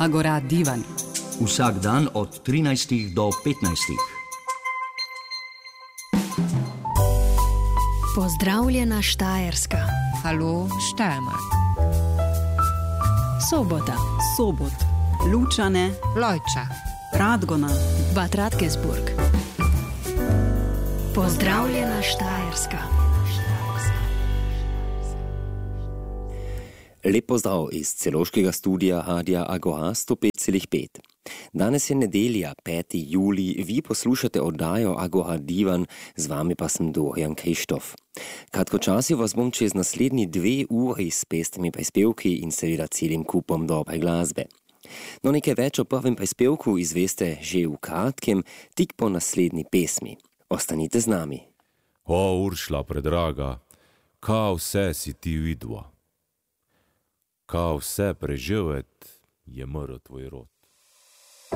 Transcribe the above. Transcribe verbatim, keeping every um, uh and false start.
Agora Divan. Vsak dan od trinajstih do petnajstih. Pozdravljena Štajerska. Halo Steiermark. Sobota. Sobot. Lučane. Lojča. Radgona. Bad Radkersburg. Pozdravljena Štajerska. Lep pozdrav iz celoškega studia Radia Agora sto pet celih pet. Danes je nedelja, peti julij, vi poslušate oddajo Agora Divan, z vami pa sem Dorijan Krištof. Kratkočasju vas bom čez naslednji dve uri s pestrimi prispevki in seveda celim kupom dobre glasbe. No, nekaj več o prvem prispevku izveste že v kratkem, tik po naslednji pesmi. Ostanite z nami. O, Uršla predraga, kaj vse si ti vidva? Kaj vse preživet je mrl tvoj rod?